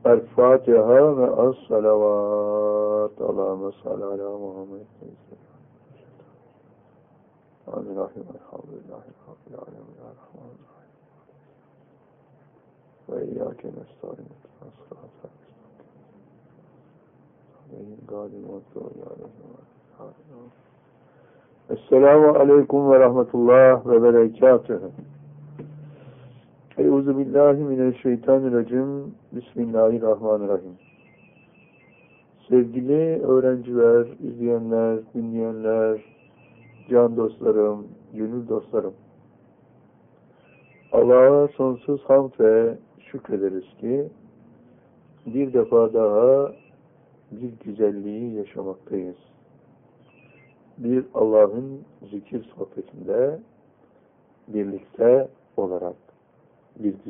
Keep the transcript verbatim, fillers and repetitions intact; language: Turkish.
El-Fatiha ve as-salavat. Allahümme salli ala Muhammed. Bismillahirrahmanirrahim. Elhamdülillahi Rabbil alemin. Errahmanirrahim. Ve iyyâke nestaîn. Sıratal müstakîm. Esselamu aleyküm ve rahmetullah ve berekatühü. Euzu billahi mineşşeytanirracim. Bismillahirrahmanirrahim. Sevgili öğrenciler, izleyenler, dinleyenler, can dostlarım, gönül dostlarım. Allah'a sonsuz hamd ve şükrederiz ki bir defa daha bir güzelliği yaşamaktayız. Bir Allah'ın zikir sohbetinde birlikte olarak bir